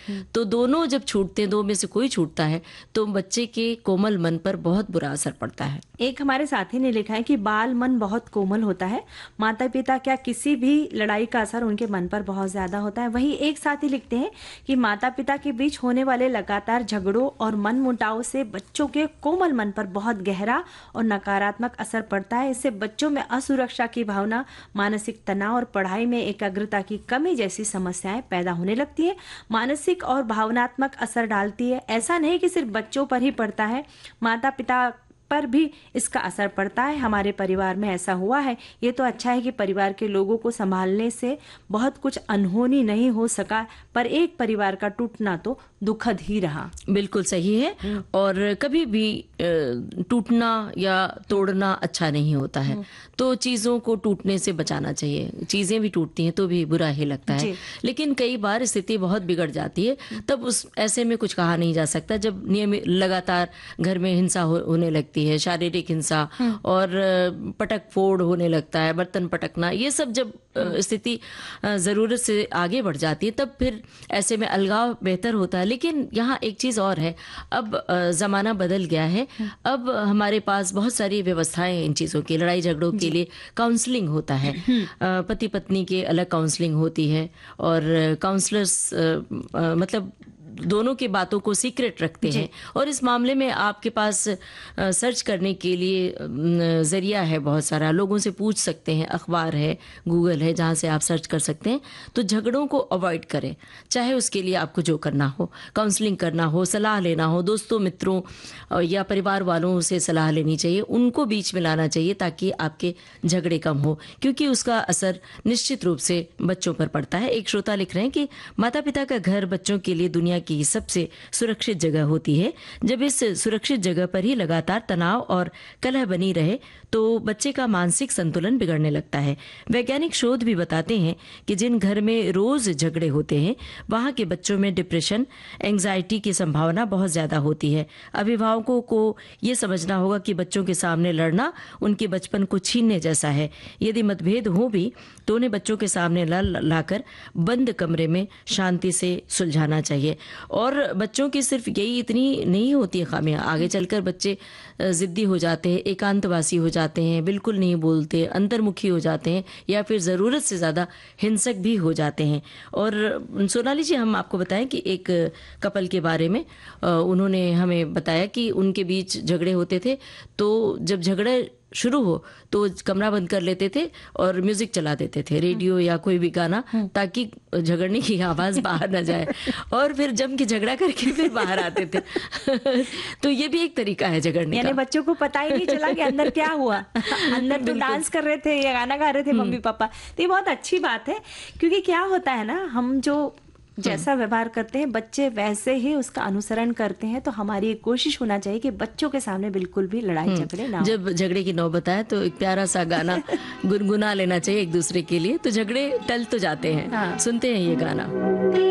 तो दोनों जब छूटते हैं, दो में से कोई छूटता है, तो बच्चे के कोमल मन पर बहुत बुरा असर पड़ता है। एक हमारे साथी ने लिखा है कि बाल मन बहुत कोमल होता है, माता पिता क्या किसी भी लड़ाई का असर उनके मन पर बहुत ज्यादा होता है। वहीं एक साथी लिखते हैं कि माता पिता के बीच होने वाले लगातार झगड़ों और मन मुटाव से बच्चों के कोमल मन पर बहुत गहरा और नकारात्मक असर पड़ता है। इससे बच्चों में असुरक्षा की भावना, मानसिक तनाव और पढ़ाई में एकाग्रता की कमी जैसी समस्याएं पैदा होने लगती है। मानसिक और भावनात्मक असर डालती है। ऐसा नहीं कि सिर्फ बच्चों पर ही पड़ता है, माता पिता पर भी इसका असर पड़ता है। हमारे परिवार में ऐसा हुआ है। ये तो अच्छा है कि परिवार के लोगों को संभालने से बहुत कुछ अनहोनी नहीं हो सका, पर एक परिवार का टूटना तो दुखद ही रहा। बिल्कुल सही है। और कभी भी टूटना या तोड़ना अच्छा नहीं होता है, तो चीज़ों को टूटने से बचाना चाहिए। चीज़ें भी टूटती हैं तो भी बुरा ही लगता है, लेकिन कई बार स्थिति बहुत बिगड़ जाती है, तब उस ऐसे में कुछ कहा नहीं जा सकता। जब नियमित लगातार घर में हिंसा होने लगती है, शारीरिक हिंसा और पटक फोड़ होने लगता है, बर्तन पटकना, ये सब जब स्थिति ज़रूरत से आगे बढ़ जाती है, तब फिर ऐसे में अलगाव बेहतर होता है। लेकिन यहाँ एक चीज़ और है, अब ज़माना बदल गया है। अब हमारे पास बहुत सारी व्यवस्थाएं इन चीज़ों की, लड़ाई झगड़ों के लिए काउंसलिंग होता है, पति पत्नी के अलग काउंसलिंग होती है, और काउंसलर्स मतलब दोनों की बातों को सीक्रेट रखते हैं। और इस मामले में आपके पास सर्च करने के लिए जरिया है बहुत सारा, लोगों से पूछ सकते हैं, अखबार है, गूगल है, जहाँ से आप सर्च कर सकते हैं। तो झगड़ों को अवॉइड करें, चाहे उसके लिए आपको जो करना हो, काउंसलिंग करना हो, सलाह लेना हो, दोस्तों मित्रों या परिवार वालों से सलाह लेनी चाहिए, उनको बीच में लाना चाहिए ताकि आपके झगड़े कम हो, क्योंकि उसका असर निश्चित रूप से बच्चों पर पड़ता है। एक श्रोता लिख रहे हैं कि माता पिता का घर बच्चों के लिए दुनिया की सबसे सुरक्षित जगह होती है। जब इस सुरक्षित जगह पर ही लगातार तनाव और कलह बनी रहे तो बच्चे का मानसिक संतुलन बिगड़ने लगता है। वैज्ञानिक शोध भी बताते हैं कि जिन घर में रोज झगड़े होते हैं, वहां के बच्चों में डिप्रेशन, एंजाइटी की संभावना बहुत ज्यादा होती है। अभिभावकों को यह समझना होगा कि बच्चों के सामने लड़ना उनके बचपन को छीनने जैसा है। यदि मतभेद हो भी तो उन्हें बच्चों के सामने लाकर बंद कमरे में शांति से सुलझाना चाहिए। और बच्चों की सिर्फ यही इतनी नहीं होती है खामियां, आगे चलकर बच्चे जिद्दी हो जाते हैं, एकांतवासी हो जाते हैं, बिल्कुल नहीं बोलते, अंतर्मुखी हो जाते हैं, या फिर ज़रूरत से ज़्यादा हिंसक भी हो जाते हैं। और सोनाली जी, हम आपको बताएं कि एक कपल के बारे में उन्होंने हमें बताया कि उनके बीच झगड़े होते थे, तो जब झगड़े शुरू हो तो कमरा बंद कर लेते थे और म्यूजिक चला देते थे, रेडियो या कोई भी गाना, ताकि झगड़ने की आवाज बाहर ना जाए, और फिर जम के झगड़ा करके फिर बाहर आते थे। तो ये भी एक तरीका है झगड़ने यानी का। बच्चों को पता ही नहीं चला कि अंदर क्या हुआ। अंदर तो डांस कर रहे थे या गाना गा रहे थे मम्मी पापा। तो ये बहुत अच्छी बात है, क्योंकि क्या होता है ना, हम जो जैसा व्यवहार करते हैं बच्चे वैसे ही उसका अनुसरण करते हैं। तो हमारी एक कोशिश होना चाहिए कि बच्चों के सामने बिल्कुल भी लड़ाई झगड़े ना हो। जब झगड़े की नौबत आए तो एक प्यारा सा गाना गुनगुना लेना चाहिए एक दूसरे के लिए, तो झगड़े टल तो जाते हैं। सुनते हैं ये गाना।